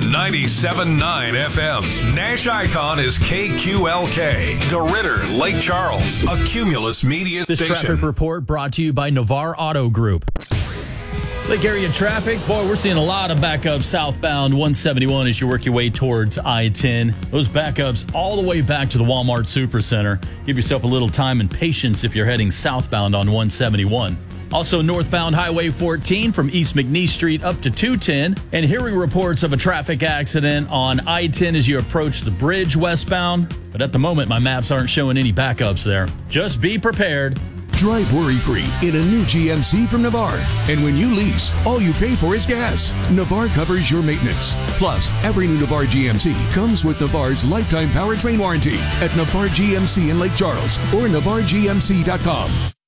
97.9 FM. Nash Icon is KQLK. DeRidder, Lake Charles, a Cumulus Media This station. traffic report brought to you by Navarre Auto Group. Lake area traffic, boy, we're seeing a lot of backups southbound 171 as you work your way towards I-10. Those backups all the way back to the Walmart Supercenter. Give yourself a little time and patience if you're heading southbound on 171. Also northbound Highway 14 from East McNeese Street up to 210. And hearing reports of a traffic accident on I-10 as you approach the bridge westbound. But at the moment, my maps aren't showing any backups there. Just be prepared. Drive worry-free in a new GMC from Navarre. And when you lease, all you pay for is gas. Navarre covers your maintenance. Plus, every new Navarre GMC comes with Navarre's lifetime powertrain warranty at Navarre GMC in Lake Charles or NavarreGMC.com.